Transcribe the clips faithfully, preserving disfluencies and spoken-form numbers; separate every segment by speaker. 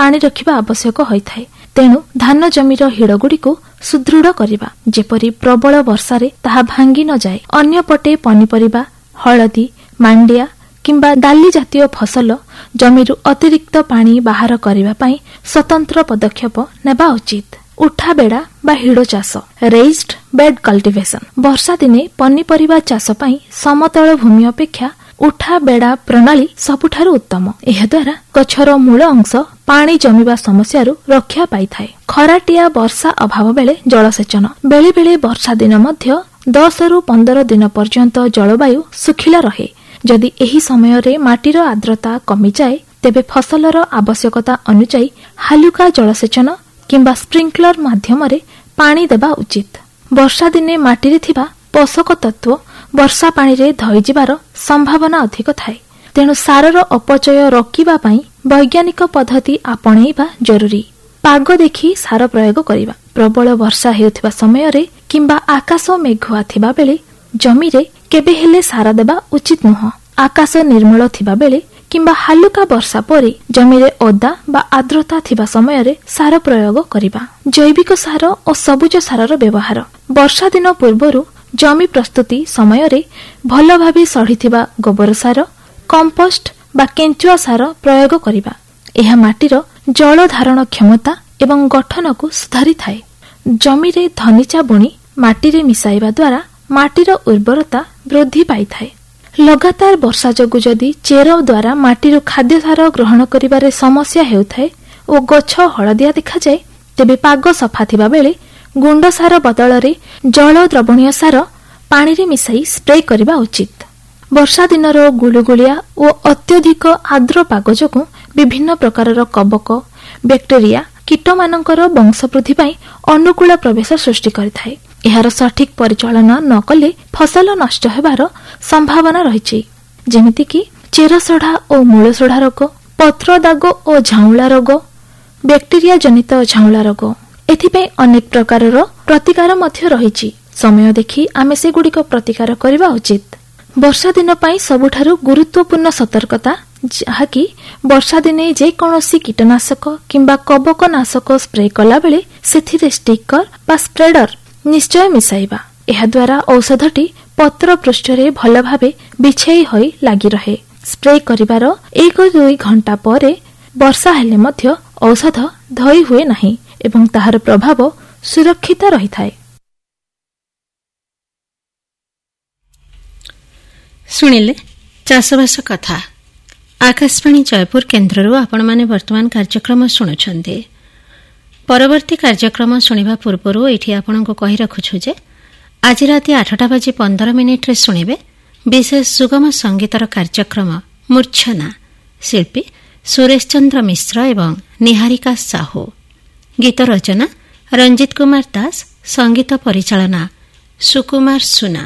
Speaker 1: ପାଣି ରଖିବା ଆବଶ୍ୟକ ହୋଇଥାଏ। ତେଣୁ ଧାନ ଜମିର ହିଡ଼ଗୁଡ଼ିକୁ ସୁଦୃଢ଼ କରିବା, ଯେପରି ପ୍ରବଳ ବର୍ଷାରେ ତାହା ଭାଙ୍ଗି ନଯାଏ। ଅନ୍ୟପଟେ ପନିପରିବା, ହଳଦୀ, ମାଣ୍ଡିଆ କିମ୍ବା ଡାଲି ଜାତୀୟ ଫସଲ ଜମିରୁ ଅତିରିକ୍ତ ପାଣି ବାହାର କରିବା ପାଇଁ ସ୍ୱତନ୍ତ୍ର ପଦକ୍ଷେପ ନେବା ଉଚିତ। ଉଠା ବେଡ଼ା ବା ହିଡ଼ ଚାଷ, ରେଇଜ୍ଡ ବେଡ୍ କଲ୍ଟିଭେସନ। ବର୍ଷା ଦିନେ ପନିପରିବା ଚାଷ ପାଇଁ ସମତଳ ଭୂମି ଅପେକ୍ଷା ଉଠା ବେଡ଼ା ପ୍ରଣାଳୀ ସବୁଠାରୁ ଉତ୍ତମ। ଏହାଦ୍ୱାରା ଗଛର ମୂଳ ଅଂଶ ପାଣି ଜମିବା ସମସ୍ୟାରୁ ରକ୍ଷା ପାଇଥାଏ। ଖରାଟିଆ ବର୍ଷା ଅଭାବ ବେଳେ ଜଳସେଚନ। ବେଳେବେଳେ ବର୍ଷା ଦିନ ମଧ୍ୟ ଦଶରୁ ପନ୍ଦର ଦିନ ପର୍ଯ୍ୟନ୍ତ ଜଳବାୟୁ ଶୁଖିଲା ରହେ। ଯଦି ଏହି ସମୟରେ ମାଟିର ଆର୍ଦ୍ରତା କମିଯାଏ, ତେବେ ଫସଲର ଆବଶ୍ୟକତା ଅନୁଯାୟୀ ହାଲୁକା ଜଳସେଚନ କିମ୍ବା ସ୍ପ୍ରିଙ୍କ୍ଲର ମାଧ୍ୟମରେ ପାଣି ଦେବା ଉଚିତ। ବର୍ଷା ଦିନେ ମାଟିରେ ଥିବା ପୋଷକ ତତ୍ତ୍ୱ ବର୍ଷା ପାଣିରେ ଧୋଇଯିବାର ସମ୍ଭାବନା ଅଧିକ ଥାଏ। ତେଣୁ ସାରର ଅପଚୟ ରୋକିବା ପାଇଁ ବୈଜ୍ଞାନିକ ପଦ୍ଧତି ଆପଣେଇବା ଜରୁରୀ। ପାଗ ଦେଖି ସାର ପ୍ରୟୋଗ କରିବା। ପ୍ରବଳ ବର୍ଷା ହେଉଥିବା ସମୟରେ କିମ୍ବା ଆକାଶ ମେଘୁଆ ଥିବା ବେଳେ ଜମିରେ କେବେ ହେଲେ ସାର ଦେବା ଉଚିତ ନୁହେଁ। ଆକାଶ ନିର୍ମଳ ଥିବା ବେଳେ କିମ୍ବା ହାଲୁକା ବର୍ଷା ପରେ ଜମିରେ ଓଦା ବା ଆର୍ଦ୍ରତା ଥିବା ସମୟରେ ସାର ପ୍ରୟୋଗ କରିବା। ଜୈବିକ ସାର ଓ ସବୁଜ ସାରର ବ୍ୟବହାର। ବର୍ଷା ଦିନ ପୂର୍ବରୁ ଜମି ପ୍ରସ୍ତୁତି ସମୟରେ ଭଲ ଭାବେ ସଢ଼ିଥିବା ଗୋବର ସାର, କମ୍ପୋଷ୍ଟ ବା କେଞ୍ଚୁଆ ସାର ପ୍ରୟୋଗ କରିବା। ଏହା ମାଟିର ଜଳ ଧାରଣ କ୍ଷମତା ଏବଂ ଗଠନକୁ ସୁଧାରିଥାଏ। ଜମିରେ ଧନିଚା ବୁଣି ମାଟିରେ ମିଶାଇବା ଦ୍ୱାରା ମାଟିର ଉର୍ବରତା ବୃଦ୍ଧି ପାଇଥାଏ। ଲଗାତାର ବର୍ଷା ଯୋଗୁଁ ଯଦି ଚେର ଦ୍ୱାରା ମାଟିରୁ ଖାଦ୍ୟ ସାର ଗ୍ରହଣ କରିବାରେ ସମସ୍ୟା ହେଉଥାଏ ଓ ଗଛ ହଳଦିଆ ଦେଖାଯାଏ, ତେବେ ପାଗ ସଫା ଥିବା ବେଳେ ଗୁଣ୍ଡ ସାର ବଦଳରେ ଜଳ ଦ୍ରବଣୀୟ ସାର ପାଣିରେ ମିଶାଇ ସ୍ପ୍ରେ କରିବା ଉଚିତ। ବର୍ଷା ଦିନର ଗୁଳୁଗୁଳିଆ ଓ ଅତ୍ୟଧିକ ଆର୍ଦ୍ର ପାଗ ଯୋଗୁଁ ବିଭିନ୍ନ ପ୍ରକାରର କବକ, ବ୍ୟାକ୍ଟେରିଆ, କୀଟମାନଙ୍କର ବଂଶବୃଦ୍ଧି ପାଇଁ ଅନୁକୂଳ ପ୍ରବେଶ ସୃଷ୍ଟି କରିଥାଏ। ଏହାର ସଠିକ୍ ପରିଚାଳନା ନ କଲେ ଫସଲ ନଷ୍ଟ ହେବାର ସମ୍ଭାବନା ରହିଛି, ଯେମିତିକି ଚେରସଢ଼ା ଓ ମୂଳସଢ଼ା ରୋଗ, ପତ୍ର ଦାଗ ଓ ଝାଉଁଳା ରୋଗ, ବ୍ୟାକ୍ଟେରିଆ ଜନିତ ଝାଉଁଳା ରୋଗ। ଏଥିପାଇଁ ଅନେକ ପ୍ରକାରର ପ୍ରତିକାର ମଧ୍ୟ ରହିଛି। ସମୟ ଦେଖି ଆମେ ସେଗୁଡ଼ିକ ପ୍ରତିକାର କରିବା ଉଚିତ। ବର୍ଷା ଦିନ ପାଇଁ ସବୁଠାରୁ ଗୁରୁତ୍ୱପୂର୍ଣ୍ଣ ସତର୍କତା, ଯାହାକି ବର୍ଷା ଦିନେ ଯେକୌଣସି କୀଟନାଶକ କିମ୍ବା କବକନାଶକ ସ୍ପ୍ରେ କଲାବେଳେ ସେଥିରେ ଷ୍ଟିକର ବା ସ୍ପ୍ରେଡର ନିଶ୍ଚୟ ମିଶାଇବା। ଏହାଦ୍ୱାରା ଔଷଧଟି ପତ୍ର ପୃଷ୍ଠରେ ଭଲ ଭାବେ ବିଛେଇ ହୋଇ ଲାଗି ରହେ। ସ୍ପ୍ରେ କରିବାର ଏକ ଦୁଇ ଘଣ୍ଟା ପରେ ବର୍ଷା ହେଲେ ମଧ୍ୟ ଔଷଧ ଧୋଇ ହୁଏ ନାହିଁ ଏବଂ ତାହାର ପ୍ରଭାବ ସୁରକ୍ଷିତ ରହିଥାଏ।
Speaker 2: ଶୁଣିଲେ ଚାଷବାସ କଥା। ଆକାଶବାଣୀ ଜୟପୁର କେନ୍ଦ୍ରରୁ ଆପଣମାନେ ବର୍ତ୍ତମାନ କାର୍ଯ୍ୟକ୍ରମ ଶୁଣୁଛନ୍ତି। ପରବର୍ତ୍ତୀ କାର୍ଯ୍ୟକ୍ରମ ଶୁଣିବା ପୂର୍ବରୁ ଏଠି ଆପଣଙ୍କୁ କହି ରଖୁଛୁ ଯେ ଆଜି ରାତି ଆଠଟା ବାଜି ପନ୍ଦର ମିନିଟ୍ରେ ଶୁଣିବେ ବିଶେଷ ସୁଗମ ସଙ୍ଗୀତର କାର୍ଯ୍ୟକ୍ରମ ମୂର୍ଚ୍ଛନା। ଶିଳ୍ପୀ ସୁରେଶ ଚନ୍ଦ୍ର ମିଶ୍ର ଏବଂ ନିହାରିକା ସାହୁ। ଗୀତ ରଚନା ରଞ୍ଜିତ କୁମାର ଦାସ, ସଙ୍ଗୀତ ପରିଚାଳନା ସୁକୁମାର ସୁନା।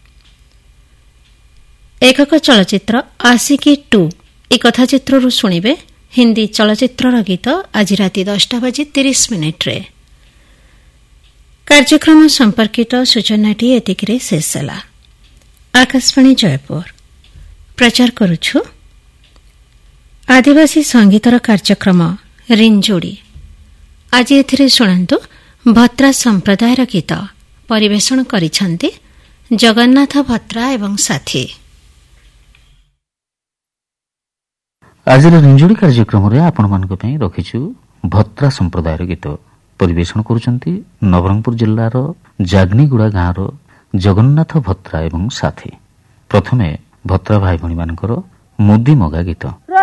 Speaker 2: ଏକକ ଚଳଚ୍ଚିତ୍ର ଆଶିକି ଟୁ ଏ କଥାଚିତ୍ରରୁ ଶୁଣିବେ ହିନ୍ଦୀ ଚଳଚ୍ଚିତ୍ରର ଗୀତ ଆଜି ରାତି ଦଶଟା ବାଜି ତିରିଶ ମିନିଟ୍ରେ। କାର୍ଯ୍ୟକ୍ରମ ସମ୍ପର୍କିତ ସୂଚନାଟି ଏତିକିରେ ଶେଷ ହେଲା। ଆକାଶବାଣୀ ଜୟପୁର ପ୍ରଚାର କରୁଛୁ ଆଦିବାସୀ ସଙ୍ଗୀତର କାର୍ଯ୍ୟକ୍ରମ ରିଞ୍ଜୁଡ଼ି। ଆଜି ଏଥିରେ ଶୁଣନ୍ତୁ ଭତ୍ରା ସମ୍ପ୍ରଦାୟର ଗୀତ। ପରିବେଷଣ କରିଛନ୍ତି ଜଗନ୍ନାଥ ଭତ୍ରା ଏବଂ ସାଥୀ।
Speaker 3: ଆଜିର ରିଞ୍ଜୁଡ଼ି କାର୍ଯ୍ୟକ୍ରମରେ ଆପଣମାନଙ୍କ ପାଇଁ ରଖିଛୁ ଭତ୍ରା ସମ୍ପ୍ରଦାୟର ଗୀତ। ପରିବେଷଣ କରୁଛନ୍ତି ନବରଙ୍ଗପୁର ଜିଲ୍ଲାର ଜାଗ୍ନିଗୁଡ଼ା ଗାଁର ଜଗନ୍ନାଥ ଭତ୍ରା ଏବଂ ସାଥୀ। ପ୍ରଥମେ ଭତ୍ରା ଭାଇ ଭଉଣୀମାନଙ୍କର ମୁଦି ମଗା ଗୀତ।